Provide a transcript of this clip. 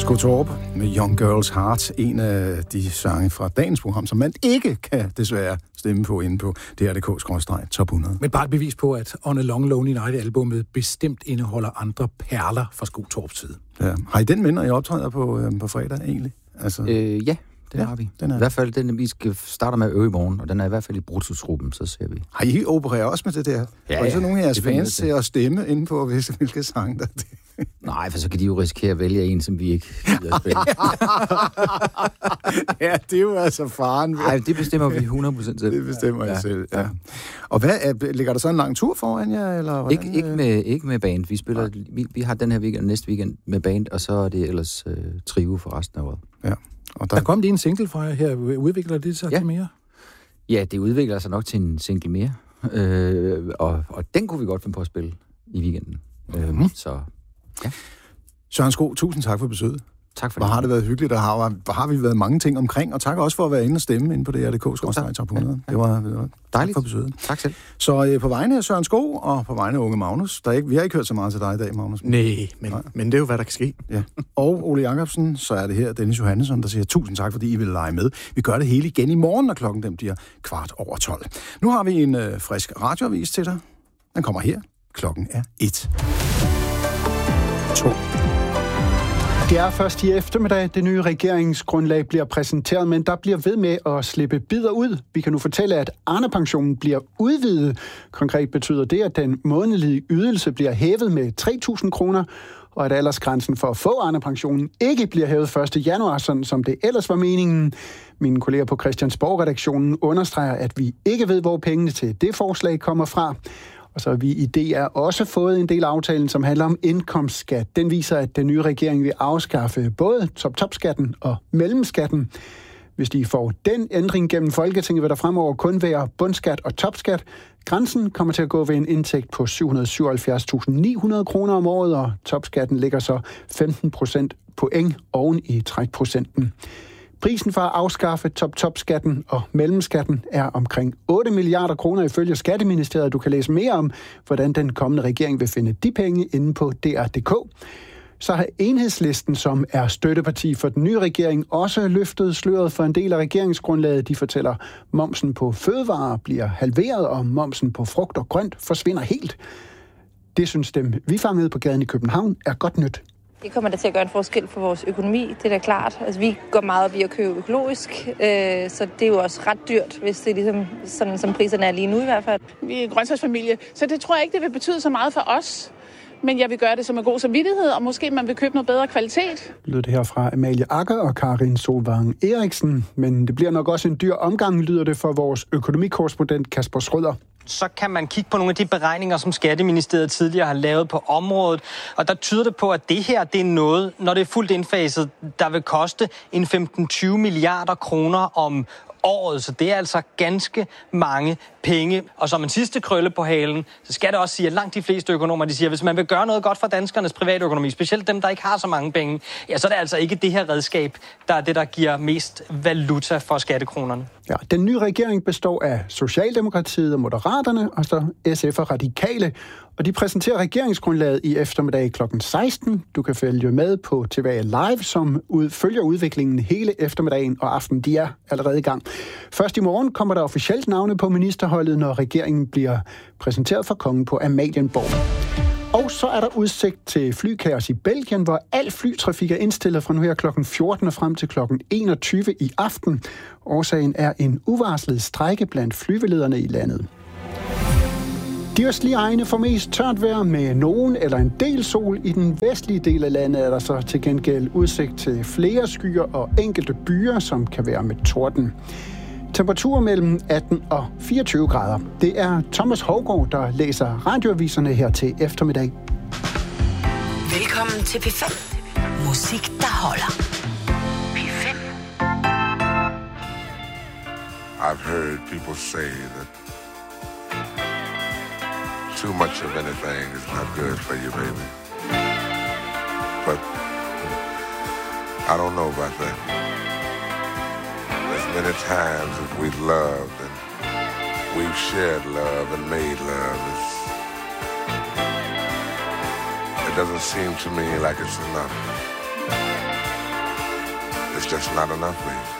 Josko Torp med Young Girls Heart, en af de sange fra dagens program, som man ikke kan desværre stemme på inde på DRDK/top 100. Men bare et bevis på, at On a Long Lonely Night-albummet bestemt indeholder andre perler fra Sko Torps side. Ja. Har I den med, når I optræder på fredag egentlig? Altså... Ja. Det har vi. I hvert fald, den vi skal starte med at øve i morgen, og den er i hvert fald i Brutus-gruppen, så ser vi. Har I opereret også med det der? Ja, og er så nogle af jeres fans til at stemme inde på, hvilke sange der er det? Nej, for så kan de jo risikere at vælge en, som vi ikke gider at spille. Ja, det er jo altså faren. Nej, det bestemmer vi 100% selv. Det bestemmer jeg selv, ja. Og hvad, ligger der så en lang tur foran jer? Eller ikke med band. Vi spiller, vi har den her weekend, næste weekend med band, og så er det ellers trio for resten af året. Ja. Og der kom lige en single fra jer her. Udvikler det sig til mere? Ja, det udvikler sig nok til en single mere. Og den kunne vi godt finde på at spille i weekenden. Så, ja. Søren Sko, tusind tak for besøget. Tak for det. Hvor har det været hyggeligt, og har vi været mange ting omkring, og tak også for at være inde og stemme inde på DRDK/top 100. Det var dejligt for besøget. Tak selv. Så på vegne af Søren Sko, og på vegne af unge Magnus, vi har ikke hørt så meget til dig i dag, Magnus. Nej, men det er jo, hvad der kan ske. Ja. Og Ole Jacobsen, så er det her Dennis Johannesson, der siger tusind tak, fordi I vil lege med. Vi gør det hele igen i morgen, når klokken den bliver 12:15. Nu har vi en frisk radioavis til dig. Den kommer her. Klokken er 1. 2. Det er først i eftermiddag, det nye regeringsgrundlag bliver præsenteret, men der bliver ved med at slippe bidder ud. Vi kan nu fortælle, at Arne-pensionen bliver udvidet. Konkret betyder det, at den månedlige ydelse bliver hævet med 3.000 kroner, og at aldersgrænsen for at få Arne-pensionen ikke bliver hævet 1. januar, sådan som det ellers var meningen. Mine kolleger på Christiansborg-redaktionen understreger, at vi ikke ved, hvor pengene til det forslag kommer fra. Og så har vi i DR også fået en del af aftalen, som handler om indkomstskat. Den viser, at den nye regering vil afskaffe både top-top-skatten og mellemskatten. Hvis de får den ændring gennem Folketinget, vil der fremover kun være bundskat og topskat. Grænsen kommer til at gå ved en indtægt på 777.900 kroner om året, og topskatten ligger så 15% point oven i trækprocenten. Prisen for at afskaffe top-top-skatten og mellemskatten er omkring 8 milliarder kroner ifølge Skatteministeriet. Du kan læse mere om, hvordan den kommende regering vil finde de penge inde på DR.dk. Så har Enhedslisten, som er støtteparti for den nye regering, også løftet sløret for en del af regeringsgrundlaget. De fortæller, at momsen på fødevarer bliver halveret, og momsen på frugt og grønt forsvinder helt. Det synes dem, vi fangede på gaden i København, er godt nyt. Det kommer da til at gøre en forskel for vores økonomi, det er da klart. Altså, vi går meget op i at købe økologisk, så det er jo også ret dyrt, hvis det er ligesom sådan, som priserne er lige nu i hvert fald. Vi er en grøntsagsfamilie, så det tror jeg ikke, det vil betyde så meget for os. Men jeg vil gøre det som en god samvittighed, og måske man vil købe noget bedre kvalitet. Lyder det her fra Amalie Akker og Karin Solvang Eriksen. Men det bliver nok også en dyr omgang, lyder det for vores økonomikorrespondent Kasper Schrøder. Så kan man kigge på nogle af de beregninger, som Skatteministeriet tidligere har lavet på området. Og der tyder det på, at det her det er noget, når det er fuldt indfaset, der vil koste en 15-20 milliarder kroner om året. Så det er altså ganske mange penge. Og som en sidste krølle på halen, så skal det også sige, at langt de fleste økonomer, de siger, at hvis man vil gøre noget godt for danskernes privatøkonomi, specielt dem, der ikke har så mange penge, ja, så er det altså ikke det her redskab, der er det, der giver mest valuta for skattekronerne. Ja, den nye regering består af Socialdemokratiet og Moderaterne, og så SF og Radikale. Og de præsenterer regeringsgrundlaget i eftermiddag kl. 16. Du kan følge med på TVA Live, som følger udviklingen hele eftermiddagen og aften. De er allerede i gang. Først i morgen kommer der officielt navne på ministerholdet, når regeringen bliver præsenteret for kongen på Amalienborg. Og så er der udsigt til flykaos i Belgien, hvor al flytrafik er indstillet fra nu her kl. 14 og frem til kl. 21 i aften. Årsagen er en uvarslet strejke blandt flyvelederne i landet. De østlige egne får mest tørt vejr med nogen eller en del sol. I den vestlige del af landet er der så til gengæld udsigt til flere skyer og enkelte byer, som kan være med torden. Temperaturer mellem 18 og 24 grader. Det er Thomas Hougaard, der læser radioaviserne her til eftermiddag. Velkommen til P5. Musik, der holder. P5. I've heard people say that too much of anything is not good for you, baby. But I don't know about that. There's many times that we've loved and we've shared love and made love. It doesn't seem to me like it's enough. just not enough, baby.